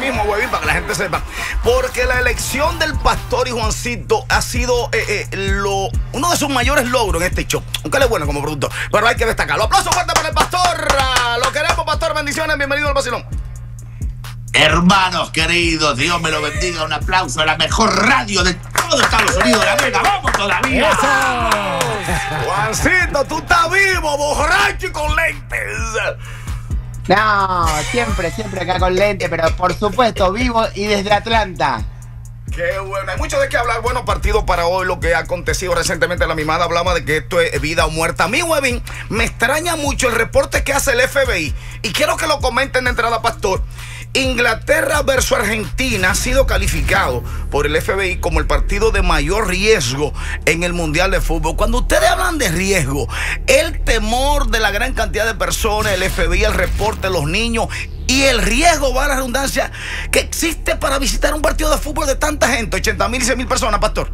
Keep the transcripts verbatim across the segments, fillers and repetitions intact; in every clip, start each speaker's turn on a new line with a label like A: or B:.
A: mismo, Huevín, para que la gente sepa. Porque la elección del Pastor y Juancito ha sido eh, eh, lo, uno de sus mayores logros en este show. Aunque él es bueno como productor, pero hay que destacarlo. Aplausos fuertes para el Pastor. Lo queremos, Pastor. Bendiciones. Bienvenido al vacilón.
B: Hermanos queridos, Dios me lo bendiga. Un aplauso a la mejor radio de todo Estados Unidos de América. ¡Vamos todavía!
A: ¡Eso! Juancito, tú estás vivo, borracho y con lentes.
C: No, siempre, siempre acá con lente, pero por supuesto, vivo y desde Atlanta.
A: Qué bueno, hay mucho de qué hablar. Buenos partidos para hoy, lo que ha acontecido recientemente. La mimada hablaba de que esto es vida o muerte. A mí, Huevín, me extraña mucho el reporte que hace el F B I. Y quiero que lo comenten de entrada, Pastor. Inglaterra versus Argentina ha sido calificado por el F B I como el partido de mayor riesgo en el Mundial de Fútbol. Cuando ustedes hablan de riesgo, el temor de la gran cantidad de personas, el F B I, el reporte, los niños y el riesgo, va a la redundancia, que existe para visitar un partido de fútbol de tanta gente, ochenta mil y cien mil personas, Pastor.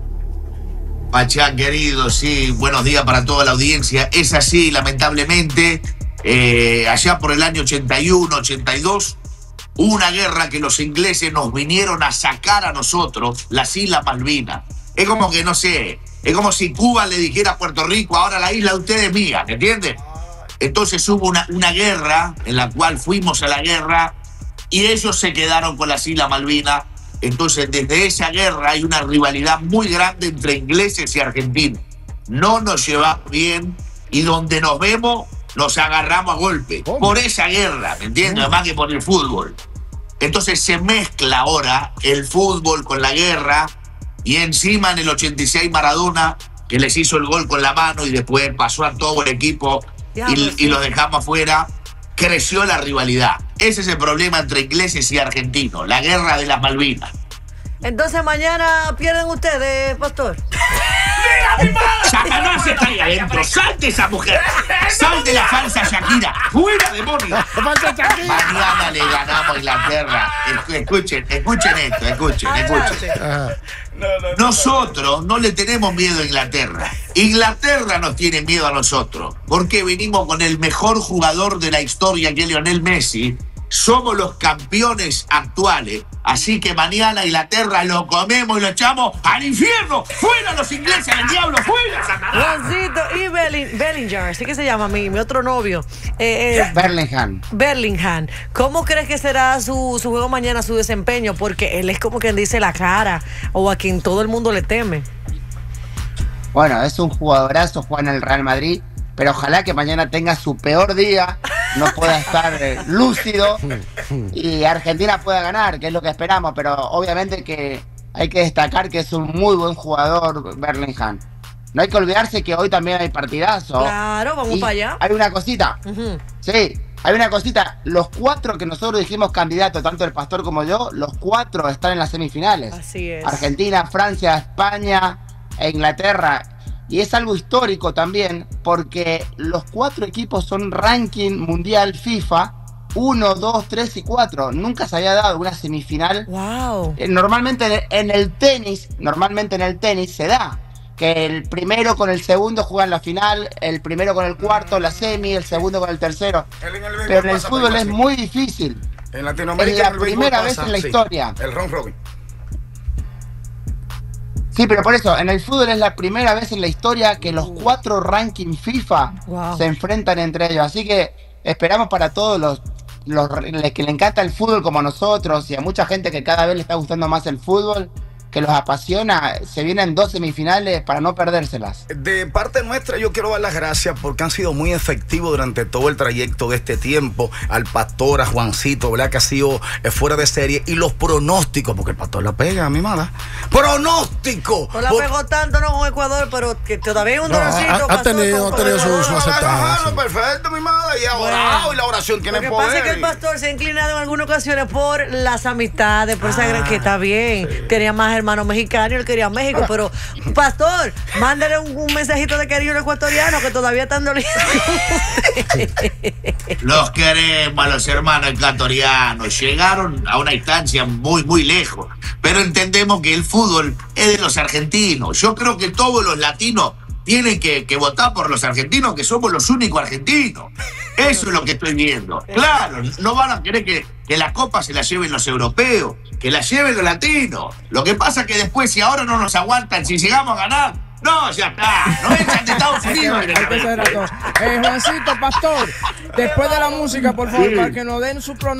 B: Pachá, querido, sí, buenos días para toda la audiencia. Es así, lamentablemente, eh, allá por el año ochenta y uno, ochenta y dos, hubo una guerra que los ingleses nos vinieron a sacar a nosotros, las Islas Malvinas. Es como que, no sé, es como si Cuba le dijera a Puerto Rico, ahora la isla de ustedes es mía, ¿me entiendes? Entonces hubo una, una guerra en la cual fuimos a la guerra y ellos se quedaron con las Islas Malvinas. Entonces desde esa guerra hay una rivalidad muy grande entre ingleses y argentinos. No nos llevamos bien y donde nos vemos nos agarramos a golpe. ¿Cómo? Por esa guerra, ¿me entiendes? Más que por el fútbol. Entonces se mezcla ahora el fútbol con la guerra y encima en el ochenta y seis Maradona, que les hizo el gol con la mano y después pasó a todo el equipo y, y lo dejamos afuera, creció la rivalidad. Ese es el problema entre ingleses y argentinos, la guerra de las Malvinas.
D: Entonces mañana pierden ustedes, Pastor.
B: Satanás está ahí adentro. ¡Salte esa mujer! ¡Salte la falsa Shakira! ¡Fuera, demonio! Mañana le ganamos a Inglaterra. Escuchen, escuchen esto, escuchen, escuchen. Nosotros no le tenemos miedo a Inglaterra. Inglaterra nos tiene miedo a nosotros. Porque venimos con el mejor jugador de la historia, que es Lionel Messi. Somos los campeones actuales. Así que mañana Inglaterra lo comemos y lo echamos al infierno. ¡Fuera los ingleses, al diablo! ¡Fuera, Satanás!
D: Juancito y Belling, Bellinger, así que se llama mi, mi otro novio. Eh, eh,
C: Bellingham.
D: Bellingham. ¿Cómo crees que será su, su juego mañana, su desempeño? Porque él es como quien dice la cara o a quien todo el mundo le teme.
C: Bueno, es un jugadorazo, juega en el Real Madrid, pero ojalá que mañana tenga su peor día, no pueda estar eh, lúcido y Argentina pueda ganar, que es lo que esperamos, pero obviamente que hay que destacar que es un muy buen jugador Bellingham. No hay que olvidarse que hoy también hay partidazo.
D: Claro, vamos
C: y
D: para allá.
C: Hay una cosita,
D: Uh-huh.
C: sí, hay una cosita, los cuatro que nosotros dijimos candidatos, tanto el Pastor como yo, los cuatro están en las semifinales.
D: Así es.
C: Argentina, Francia, España e Inglaterra. Y es algo histórico también, porque los cuatro equipos son ranking mundial FIFA uno, dos, tres y cuatro. Nunca se había dado una semifinal.
D: Wow.
C: Eh, Normalmente en el tenis, normalmente en el tenis se da que el primero con el segundo juegan la final, el primero con el cuarto la semi, el segundo con el tercero.
A: El, en el
C: Pero en el fútbol es muy difícil.
A: En Latinoamérica
C: Es la
A: en el béisbol
C: primera vez
A: pasa,
C: en la
A: sí,
C: historia.
A: el round robin.
C: Sí, pero por eso, en el fútbol es la primera vez en la historia que los cuatro rankings FIFA
D: Wow.
C: se enfrentan entre ellos. Así que esperamos para todos los, los que le encanta el fútbol como nosotros y a mucha gente que cada vez le está gustando más el fútbol, que los apasiona, se vienen dos semifinales para no perdérselas.
A: De parte nuestra yo quiero dar las gracias porque han sido muy efectivos durante todo el trayecto de este tiempo. Al Pastor, a Juancito, ¿verdad? Que ha sido eh, fuera de serie. Y los pronósticos, porque el Pastor la pega, mi mala. ¡Pronóstico!
D: No la
A: Por...
D: pegó tanto no con Ecuador, pero que todavía hay un
E: No,
D: dolorcito.
E: ha, ha tenido, ha tenido su, su aceptada.
A: Ah, perfecto, mi mala. Y ha orado,
D: Bueno,
A: y la oración tiene
D: Lo que
A: poder.
D: pasa es que el
A: y-
D: Pastor se ha inclinado en algunas ocasiones por las amistades, por esa gran que está bien. Tenía más hermanos mexicanos y él quería México, pero Pastor, mándale un, un mensajito de cariño al ecuatoriano que todavía están dolidos.
B: Los queremos a los hermanos ecuatorianos. Llegaron a una instancia muy, muy lejos. Pero entendemos que el fútbol es de los argentinos. Yo creo que todos los latinos tienen que, que votar por los argentinos, que somos los únicos argentinos. Eso es lo que estoy viendo. Claro, no van a querer que, que la copa se la lleven los europeos, que la lleven los latinos. Lo que pasa es que después, si ahora no nos aguantan, si llegamos a ganar, no, ya está. No echan de Estados Unidos.
F: Eh, Juancito, Pastor, después de la música, por favor, para que nos den su pronóstico.